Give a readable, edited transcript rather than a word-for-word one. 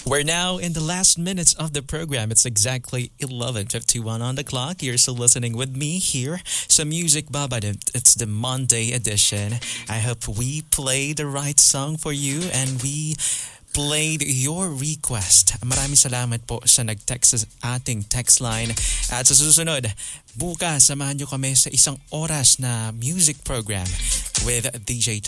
We're now in the last minutes of the program. It's exactly 11:51 on the clock. You're still listening with me here sa Music Babadit. It's the Monday edition. I hope we played the right song for you and we played your request. Maraming salamat po sa nag-text sa ating text line. At sa susunod, bukas samahan nyo kami sa isang oras na music program with DJ